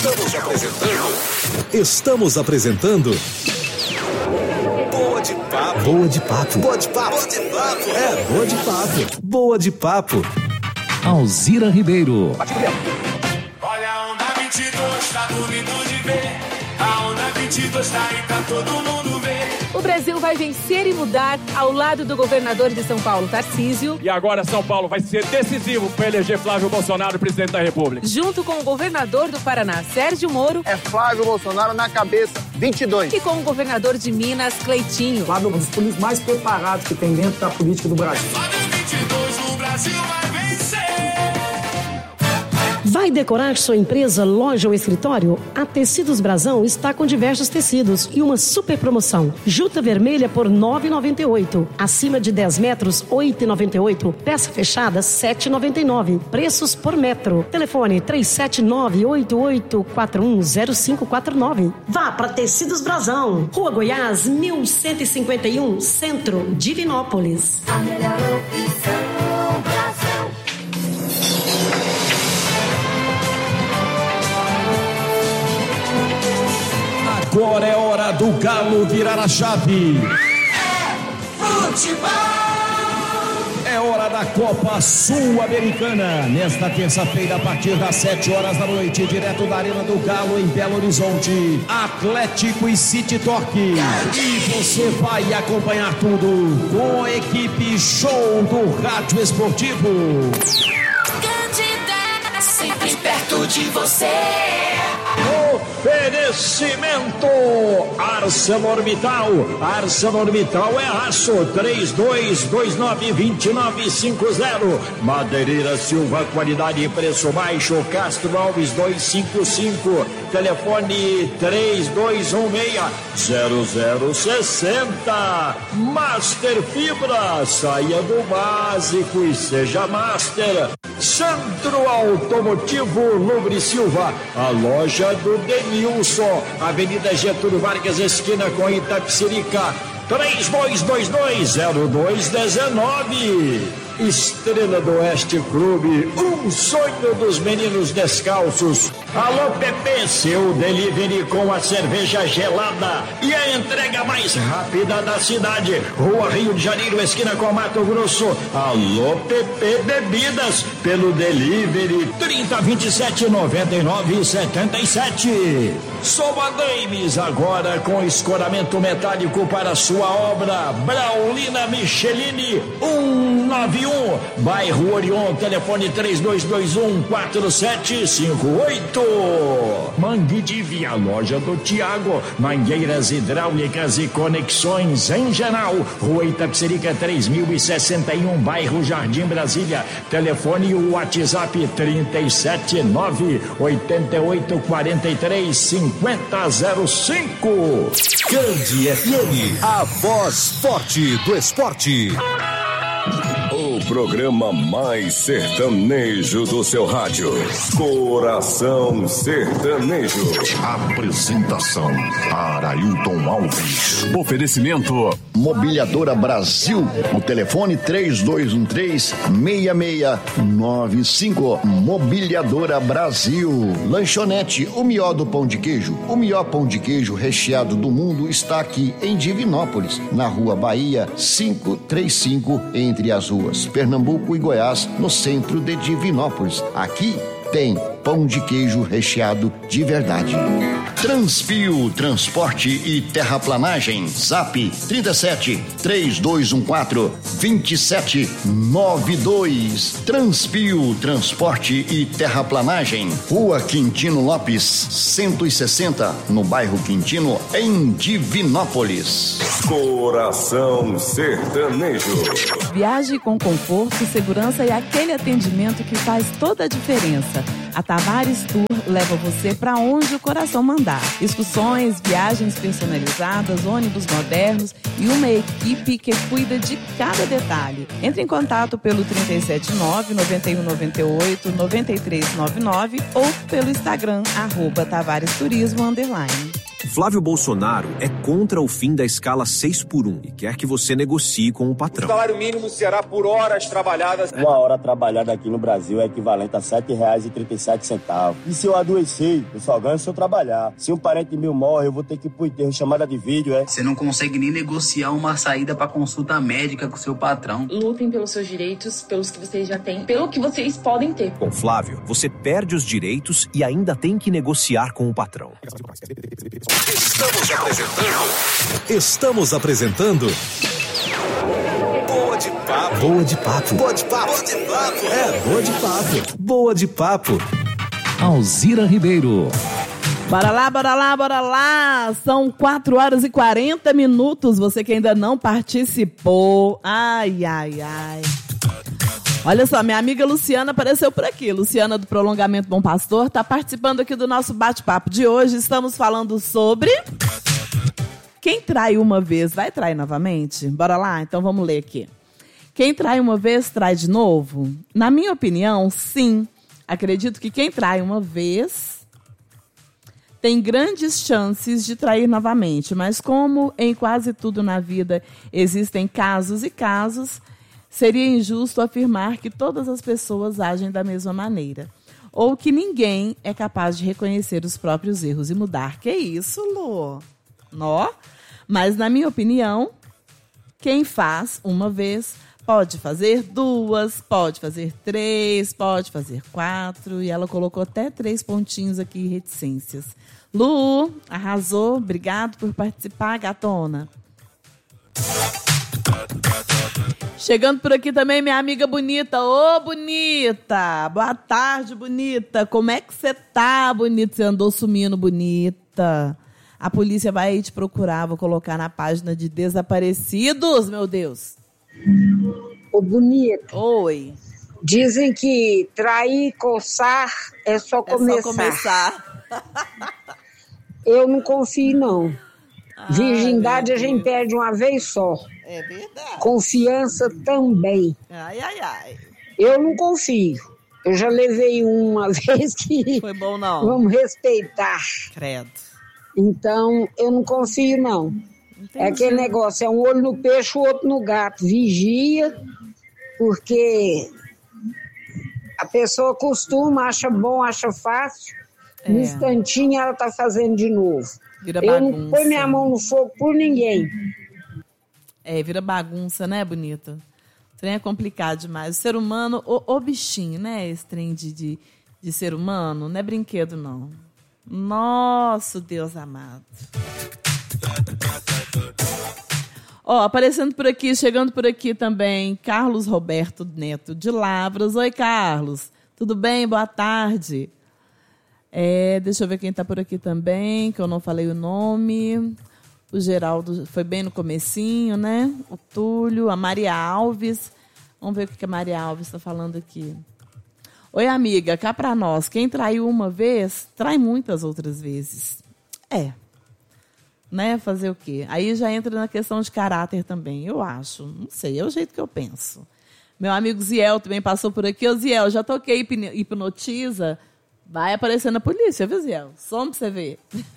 Estamos apresentando Boa de Papo. Boa de Papo. Boa de Papo. É, Boa de Papo. Boa de Papo. Alzira Ribeiro. Olha a onda 22, tá bonito de ver. A onda 22 tá aí pra todo mundo ver. O Brasil vai vencer e mudar ao lado do governador de São Paulo, Tarcísio. E agora São Paulo vai ser decisivo para eleger Flávio Bolsonaro presidente da República. Junto com o governador do Paraná, Sérgio Moro. É Flávio Bolsonaro na cabeça, 22. E com o governador de Minas, Cleitinho. Flávio é um dos políticos mais preparados que tem dentro da política do Brasil. Flávio 22, o Brasil vai vencer. Vai decorar sua empresa, loja ou escritório? A Tecidos Brasão está com diversos tecidos e uma super promoção. Juta vermelha por R$ 9,98. Acima de 10 metros, R$ 8,98. Peça fechada, R$ 7,99. Preços por metro. Telefone 379-8841-0549. Vá para Tecidos Brasão. Rua Goiás, 1151, Centro, Divinópolis. A melhor opção, Brasão. Agora é hora do Galo virar a chave. Futebol! É hora da Copa Sul-Americana. Nesta terça-feira, a partir das 7 horas da noite, direto da Arena do Galo, em Belo Horizonte, Atlético e City Torque. E você vai acompanhar tudo com a equipe Show do Rádio Esportivo. Candidata, sempre perto de você. Oferecimento ArcelorMittal. ArcelorMittal é aço 3229-2950. Madeireira Silva, qualidade e preço baixo. Castro Alves 255. Telefone 3216-0060. Master Fibra, saia do básico e seja Master. Centro Automotivo Lugre Silva, a loja do Denilson, Avenida Getúlio Vargas, esquina com Itapecerica, 3222-0219. Estrela do Oeste Clube, um sonho dos meninos descalços. Alô Pepe, seu delivery com a cerveja gelada e a entrega mais rápida da cidade. Rua Rio de Janeiro, esquina com Mato Grosso. Alô Pepe Bebidas, pelo delivery 3027-9977. Soma Games, agora com escoramento metálico para sua obra. Braulina Michelini 191, bairro Orion, telefone 3221-4758. Mangue de Via, loja do Tiago, mangueiras hidráulicas e conexões em geral. Rua Itapecerica 3061, bairro Jardim Brasília, telefone e o WhatsApp 379-8843-5005. Candi FM, a voz forte do esporte. O programa mais sertanejo do seu rádio. Coração Sertanejo. Apresentação: Arailton Alves. Oferecimento: Mobiliadora Brasil. O telefone 3213-6695. Mobiliadora Brasil. Lanchonete, o melhor do pão de queijo. O melhor pão de queijo recheado do mundo está aqui em Divinópolis, na Rua Bahia 535, entre as ruas Pernambuco e Goiás, no centro de Divinópolis. Aqui tem pão de queijo recheado de verdade. Transpio, transporte e terraplanagem. Zap 37-3214-2792. Transpio, transporte e terraplanagem. Rua Quintino Lopes, 160, no bairro Quintino, em Divinópolis. Coração Sertanejo. Viaje com conforto, segurança e aquele atendimento que faz toda a diferença. A Tavares Tour leva você para onde o coração mandar. Excursões, viagens personalizadas, ônibus modernos e uma equipe que cuida de cada detalhe. Entre em contato pelo 379-9198-9399 ou pelo Instagram, @TavaresTurismo_. Flávio Bolsonaro é contra o fim da escala 6x1 e quer que você negocie com o patrão. O salário mínimo será por horas trabalhadas. Uma hora trabalhada aqui no Brasil é equivalente a R$ 7,37. E se eu adoecer, eu só ganho se eu trabalhar. Se um parente meu morre, eu vou ter que ir pro enterro, chamada de vídeo, Você não consegue nem negociar uma saída pra consulta médica com seu patrão. Lutem pelos seus direitos, pelos que vocês já têm, pelo que vocês podem ter. Com Flávio, você perde os direitos e ainda tem que negociar com o patrão. Estamos apresentando Boa de Papo. Boa de Papo. Boa de Papo. É, Boa de Papo. Boa de Papo. Alzira Ribeiro. Bora lá, bora lá, bora lá. São 4h40. Você que ainda não participou. Ai, ai, ai. Olha só, minha amiga Luciana apareceu por aqui. Luciana do Prolongamento Bom Pastor está participando aqui do nosso bate-papo de hoje. Estamos falando sobre... Quem trai uma vez, vai trair novamente? Bora lá? Então vamos ler aqui. Quem trai uma vez, trai de novo? Na minha opinião, sim. Acredito que quem trai uma vez tem grandes chances de trair novamente. Mas como em quase tudo na vida existem casos e casos, seria injusto afirmar que todas as pessoas agem da mesma maneira. Ou que ninguém é capaz de reconhecer os próprios erros e mudar. Que isso, Lô? Nó? Mas, na minha opinião, quem faz uma vez pode fazer 2, pode fazer 3, pode fazer 4. E ela colocou até 3 pontinhos aqui, reticências. Lu, arrasou. Obrigado por participar, gatona. Chegando por aqui também minha amiga Bonita. Ô, Bonita! Boa tarde, Bonita. Como é que você tá, Bonita? Você andou sumindo, Bonita. A polícia vai aí te procurar. Vou colocar na página de desaparecidos, meu Deus. Ô, Bonita. Oi. Dizem que trair, coçar é só começar. É só começar. Eu não confio, não. Virgindade a gente perde uma vez só. É verdade. Confiança também. Ai, ai, ai. Eu não confio. Eu já levei uma vez que... Foi bom, não? Vamos respeitar. Credo. Então, eu não confio, não. Entendi. É aquele negócio, é um olho no peixe, o outro no gato. Vigia, porque a pessoa costuma, acha bom, acha fácil. No instantinho ela tá fazendo de novo. Vira eu bagunça. Não ponho minha mão no fogo por ninguém. Vira bagunça, né, Bonita? O trem é complicado demais. O ser humano, o bichinho, né? Esse trem de ser humano, não é brinquedo, não. Nosso Deus amado. Aparecendo por aqui, chegando por aqui também, Carlos Roberto Neto de Lavras. Oi, Carlos. Tudo bem? Boa tarde. Deixa eu ver quem está por aqui também, que eu não falei o nome. O Geraldo foi bem no comecinho, né? O Túlio, a Maria Alves. Vamos ver o que a Maria Alves está falando aqui. Oi, amiga, cá pra nós. Quem traiu uma vez, trai muitas outras vezes. Né? Fazer o quê? Aí já entra na questão de caráter também, eu acho. Não sei, é o jeito que eu penso. Meu amigo Ziel também passou por aqui. Ô, Ziel, já toquei hipnotiza. Vai aparecer na polícia, viu, Ziel? Some pra você ver.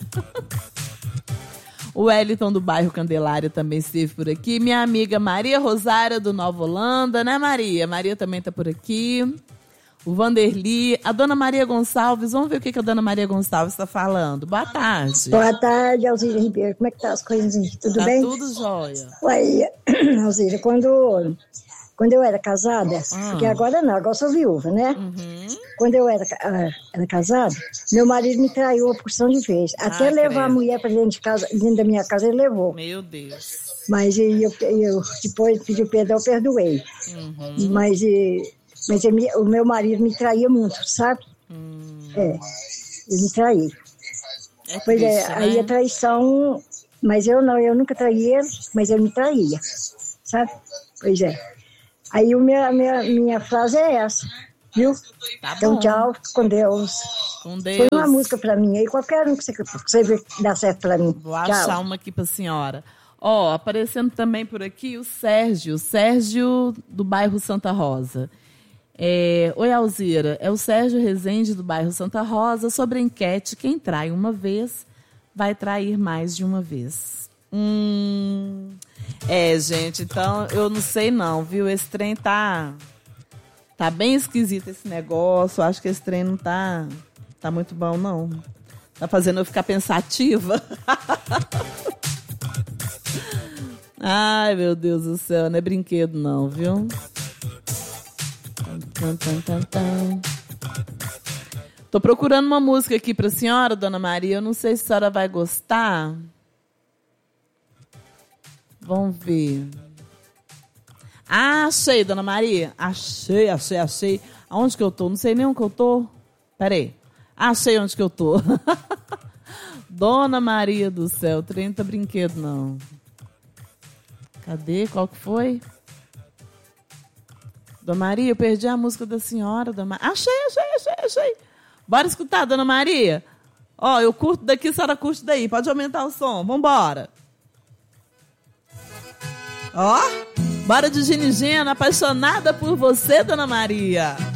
O Wellington do bairro Candelária também esteve por aqui. Minha amiga Maria Rosária do Nova Holanda, né, Maria? Maria também está por aqui. O Vanderli, a dona Maria Gonçalves. Vamos ver o que a dona Maria Gonçalves está falando. Boa tarde. Boa tarde, Alzira Ribeiro. Como é que tá as coisas? Tudo bem? Tá tudo jóia. Ué, Alzira, quando eu era casada, porque agora não, agora sou viúva, né? Uhum. Quando eu era casada, meu marido me traiu uma porção de vezes. Até levar a mulher para dentro da minha casa, ele levou. Meu Deus. Mas eu depois pediu perdão, eu perdoei. Uhum. Mas o meu marido me traía muito, sabe? Ele me traía. Pois triste, né? Aí a traição, mas eu nunca traí ele, mas ele me traía, sabe? Pois é. Aí minha frase é essa, viu? Tá então, bom. Tchau, com Deus. Com Deus. Foi uma música pra mim, aí qualquer um que você vê que dá certo pra mim. Vou achar uma aqui pra senhora. Aparecendo também por aqui o Sérgio do bairro Santa Rosa. Oi, Alzira, é o Sérgio Rezende do bairro Santa Rosa. Sobre a enquete, quem trai uma vez, vai trair mais de uma vez. Gente, então eu não sei não, viu? Esse trem tá bem esquisito esse negócio. Acho que esse trem não tá muito bom, não. Tá fazendo eu ficar pensativa. Ai, meu Deus do céu, não é brinquedo não, viu? Tô procurando uma música aqui pra senhora, Dona Maria. Eu não sei se a senhora vai gostar. Vamos ver. Achei, Dona Maria. Achei. Aonde que eu tô? Não sei nem onde que eu tô. Peraí. Achei onde que eu tô. Dona Maria do céu, 30 brinquedo não. Cadê? Qual que foi? Dona Maria, eu perdi a música da senhora. Achei. Bora escutar, Dona Maria. Ó, eu curto daqui, a senhora curte daí. Pode aumentar o som. Vambora. Ó, bora de Ginigena, apaixonada por você, Dona Maria.